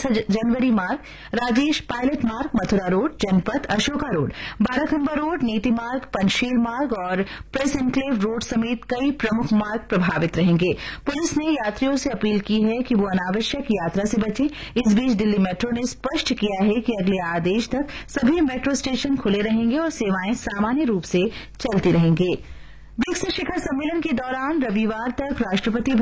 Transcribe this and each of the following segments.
10 जनवरी मार्ग, राजेश पायलट मार्ग, मथुरा रोड, जनपथ, Ashoka road, Barakhamba road, नीति मार्ग, पंचशील मार्ग और प्रेस एन्क्लेव रोड समेत कई प्रमुख मार्ग प्रभावित रहेंगे। पुलिस ने यात्रियों से अपील की है कि वो अनावश्यक यात्रा से बचें। इस बीच दिल्ली मेट्रो ने स्पष्ट किया है कि अगले आदेश तक सभी मेट्रो स्टेशन खुले रहेंगे और सेवाएं सामान्य रूप से चलती रहेंगी। ब्रिक्स शिखर सम्मेलन के दौरान रविवार तक राष्ट्रपति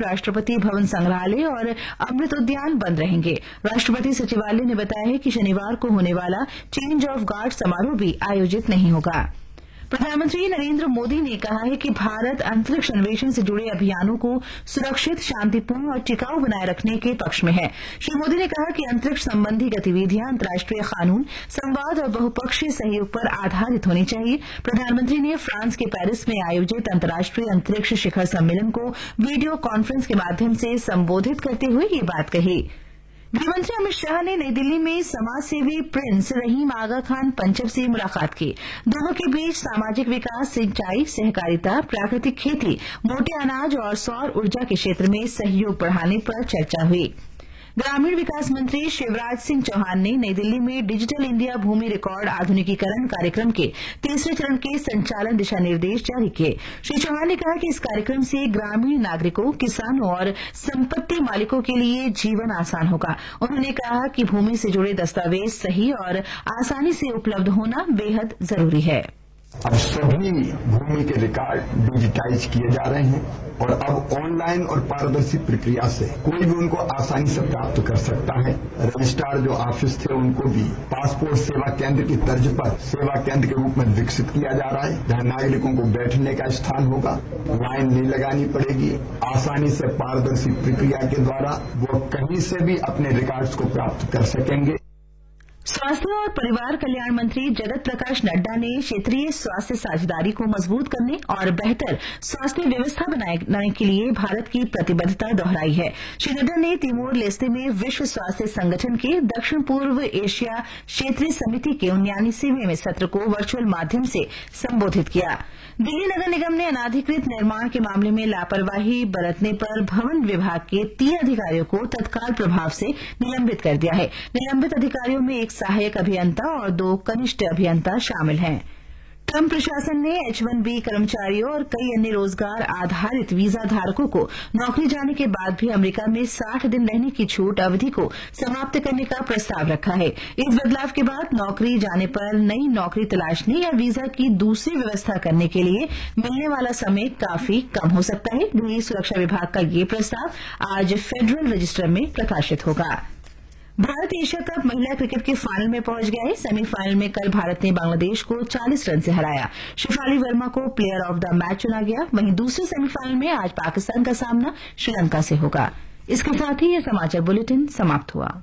भवन संग्रहालय और अमृत उद्यान बंद रहेंगे। राष्ट्रपति सचिवालय ने बताया है कि शनिवार को होने वाला चेंज ऑफ गार्ड समारोह भी आयोजित नहीं होगा। प्रधानमंत्री नरेंद्र मोदी ने कहा है कि भारत अंतरिक्ष अन्वेषण से जुड़े अभियानों को सुरक्षित, शांतिपूर्ण और टिकाऊ बनाए रखने के पक्ष में है। श्री मोदी ने कहा कि अंतरिक्ष संबंधी गतिविधियां अंतर्राष्ट्रीय कानून, संवाद और बहुपक्षीय सहयोग पर आधारित होनी चाहिए। प्रधानमंत्री ने फ्रांस के पेरिस में आयोजित अंतर्राष्ट्रीय अंतरिक्ष शिखर सम्मेलन को वीडियो कॉन्फ्रेंस के माध्यम से संबोधित करते हुए ये बात कही। गृहमंत्री अमित शाह ने नई दिल्ली में समाजसेवी प्रिंस रहीम आगा खान पंचब से मुलाकात की। दोनों के बीच सामाजिक विकास, सिंचाई, सहकारिता, प्राकृतिक खेती, मोटे अनाज और सौर ऊर्जा के क्षेत्र में सहयोग बढ़ाने पर चर्चा हुई। ग्रामीण विकास मंत्री शिवराज सिंह चौहान ने नई दिल्ली में डिजिटल इंडिया भूमि रिकॉर्ड आधुनिकीकरण कार्यक्रम के तीसरे चरण के संचालन दिशा निर्देश जारी किए। श्री चौहान ने कहा कि इस कार्यक्रम से ग्रामीण नागरिकों, किसानों और संपत्ति मालिकों के लिए जीवन आसान होगा। उन्होंने कहा कि भूमि से जुड़े दस्तावेज सही और आसानी से उपलब्ध होना बेहद जरूरी है। अब सभी भूमि के रिकॉर्ड डिजिटाइज किए जा रहे हैं और अब ऑनलाइन और पारदर्शी प्रक्रिया से कोई भी उनको आसानी से प्राप्त कर सकता है। रजिस्ट्रार जो ऑफिस थे उनको भी पासपोर्ट सेवा केंद्र की तर्ज पर सेवा केंद्र के रूप में विकसित किया जा रहा है, जहां नागरिकों को बैठने का स्थान होगा, लाइन नहीं लगानी पड़ेगी, आसानी से पारदर्शी प्रक्रिया के द्वारा वो कहीं से भी अपने रिकॉर्ड्स को प्राप्त कर सकेंगे। स्वास्थ्य और परिवार कल्याण मंत्री जगत प्रकाश नड्डा ने क्षेत्रीय स्वास्थ्य साझेदारी को मजबूत करने और बेहतर स्वास्थ्य व्यवस्था बनाने के लिए भारत की प्रतिबद्धता दोहराई है। श्री नड्डा ने तिमोर लेस्ते में विश्व स्वास्थ्य संगठन के दक्षिण पूर्व एशिया क्षेत्रीय समिति के 79वें सत्र को वर्चुअल माध्यम से संबोधित किया। दिल्ली नगर निगम ने अनाधिकृत निर्माण के मामले में लापरवाही बरतने पर भवन विभाग के 3 अधिकारियों को तत्काल प्रभाव से निलंबित कर दिया है। निलंबित अधिकारियों में एक सहायक अभियंता और 2 कनिष्ठ अभियंता शामिल हैं। ट्रंप प्रशासन ने H-1B कर्मचारियों और कई अन्य रोजगार आधारित वीजा धारकों को नौकरी जाने के बाद भी अमेरिका में 60 दिन रहने की छूट अवधि को समाप्त करने का प्रस्ताव रखा है। इस बदलाव के बाद नौकरी जाने पर नई नौकरी तलाशने या वीजा की दूसरी व्यवस्था करने के लिए मिलने वाला समय काफी कम हो सकता है। गृह सुरक्षा विभाग का ये प्रस्ताव आज फेडरल रजिस्टर में प्रकाशित होगा। भारत एशिया कप महिला क्रिकेट के फाइनल में पहुंच गया है। सेमीफाइनल में कल भारत ने बांग्लादेश को 40 रन से हराया। शेफाली वर्मा को प्लेयर ऑफ द मैच चुना गया। वहीं दूसरे सेमीफाइनल में आज पाकिस्तान का सामना श्रीलंका से होगा। इसके साथ ही यह समाचार बुलेटिन समाप्त हुआ।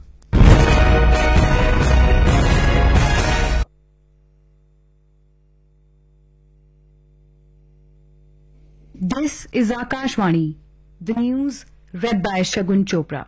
This is Akashvani, the news red bye Shagun Chopra.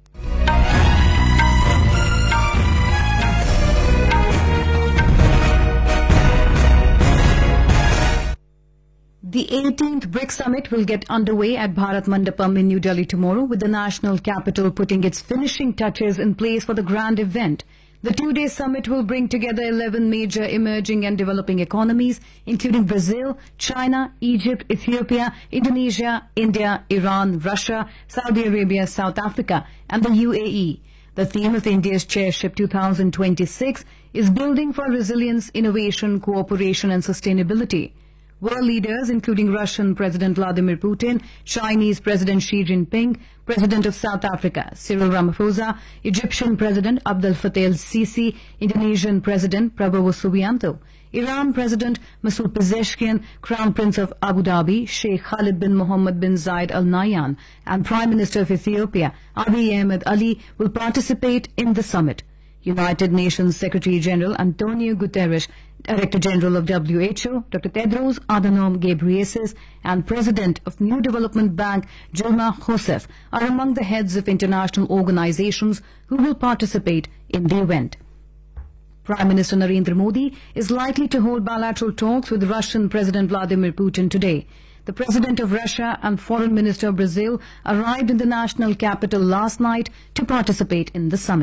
The 18th BRICS Summit will get underway at Bharat Mandapam in New Delhi tomorrow, with the national capital putting its finishing touches in place for the grand event. The 2-day summit will bring together 11 major emerging and developing economies, including Brazil, China, Egypt, Ethiopia, Indonesia, India, Iran, Russia, Saudi Arabia, South Africa, and the UAE. The theme of India's Chairship 2026 is Building for Resilience, Innovation, Cooperation and Sustainability. World leaders, including Russian President Vladimir Putin, Chinese President Xi Jinping, President of South Africa Cyril Ramaphosa, Egyptian President Abdel Fattah el-Sisi, Indonesian President Prabowo Subianto, Iran President Masoud Pezeshkian, Crown Prince of Abu Dhabi Sheikh Khalid bin Mohammed bin Zayed Al Nahyan, and Prime Minister of Ethiopia Abiy Ahmed Ali will participate in the summit. United Nations Secretary General Antonio Guterres, Director General of WHO, Dr. Tedros Adhanom Ghebreyesus, and President of New Development Bank, Dilma Rousseff, are among the heads of international organizations who will participate in the event. Prime Minister Narendra Modi is likely to hold bilateral talks with Russian President Vladimir Putin today. The President of Russia and Foreign Minister of Brazil arrived in the national capital last night to participate in the summit.